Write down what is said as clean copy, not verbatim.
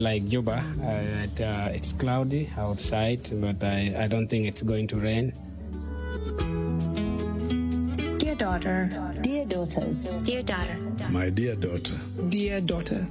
Like Juba, it's cloudy outside, but I don't think it's going to rain. Dear daughter. Dear daughters. Dear daughter. My dear daughter. Dear daughter.